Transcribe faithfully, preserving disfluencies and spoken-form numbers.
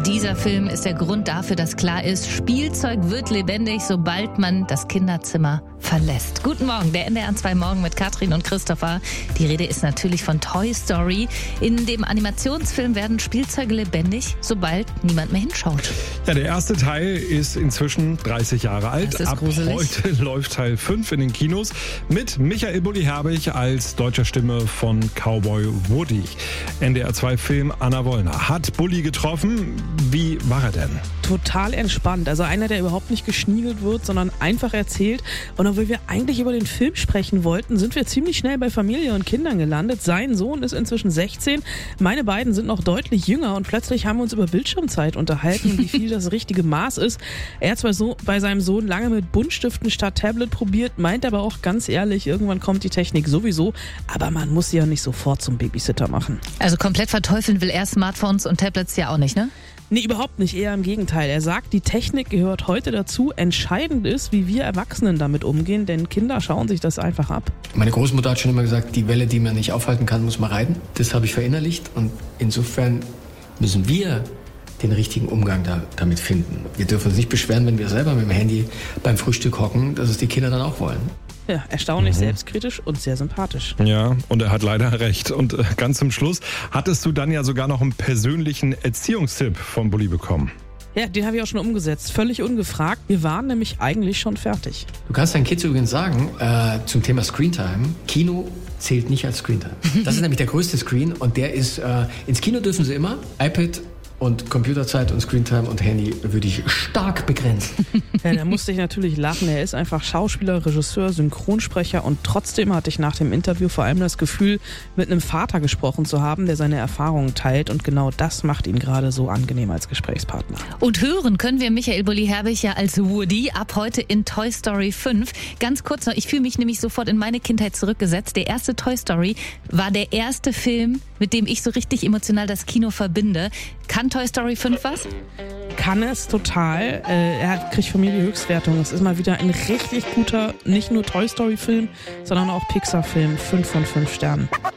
Dieser Film ist der Grund dafür, dass klar ist, Spielzeug wird lebendig, sobald man das Kinderzimmer verlässt. Guten Morgen, der N D R zwei Morgen mit Katrin und Christopher. Die Rede ist natürlich von Toy Story. In dem Animationsfilm werden Spielzeuge lebendig, sobald niemand mehr hinschaut. Ja, der erste Teil ist inzwischen dreißig Jahre alt. Das ist Ab gruselig. heute läuft Teil fünf in den Kinos mit Michael Bulli Herbig als deutscher Stimme von Cowboy Woody. N D R zwei Film Anna Wollner hat Bulli getroffen. Wie war er denn? Total entspannt. Also einer, der überhaupt nicht geschniegelt wird, sondern einfach erzählt. Und obwohl wir eigentlich über den Film sprechen wollten, sind wir ziemlich schnell bei Familie und Kindern gelandet. Sein Sohn ist inzwischen sechzehn. Meine beiden sind noch deutlich jünger und plötzlich haben wir uns über Bildschirmzeit unterhalten, wie viel das richtige Maß ist. Er hat zwar so bei seinem Sohn lange mit Buntstiften statt Tablet probiert, meint aber auch ganz ehrlich, irgendwann kommt die Technik sowieso, aber man muss sie ja nicht sofort zum Babysitter machen. Also komplett verteufeln will er Smartphones und Tablets ja auch nicht, ne? Nee, überhaupt nicht, eher im Gegenteil. Er sagt, die Technik gehört heute dazu. Entscheidend ist, wie wir Erwachsenen damit umgehen, denn Kinder schauen sich das einfach ab. Meine Großmutter hat schon immer gesagt, die Welle, die man nicht aufhalten kann, muss man reiten. Das habe ich verinnerlicht und insofern müssen wir den richtigen Umgang da, damit finden. Wir dürfen uns nicht beschweren, wenn wir selber mit dem Handy beim Frühstück hocken, dass es die Kinder dann auch wollen. Ja, erstaunlich mhm. selbstkritisch und sehr sympathisch. Ja, und er hat leider recht. Und äh, ganz zum Schluss hattest du dann ja sogar noch einen persönlichen Erziehungstipp von Bulli bekommen. Ja, den habe ich auch schon umgesetzt, völlig ungefragt. Wir waren nämlich eigentlich schon fertig. Du kannst deinen Kids übrigens sagen, äh, zum Thema Screentime, Kino zählt nicht als Screentime. Das ist nämlich der größte Screen und der ist, äh, ins Kino dürfen sie immer, iPad und Computerzeit und Screentime und Handy würde ich stark begrenzen. Ja, da musste ich natürlich lachen. Er ist einfach Schauspieler, Regisseur, Synchronsprecher und trotzdem hatte ich nach dem Interview vor allem das Gefühl, mit einem Vater gesprochen zu haben, der seine Erfahrungen teilt und genau das macht ihn gerade so angenehm als Gesprächspartner. Und hören können wir Michael Bulli Herbig ja als Woody ab heute in Toy Story fünf. Ganz kurz noch, ich fühle mich nämlich sofort in meine Kindheit zurückgesetzt. Der erste Toy Story war der erste Film, mit dem ich so richtig emotional das Kino verbinde. Kann Toy Story fünf was? Kann es total. Äh, er hat, kriegt von mir die Höchstwertung. Es ist mal wieder ein richtig guter, nicht nur Toy Story Film, sondern auch Pixar Film. fünf von fünf Sternen.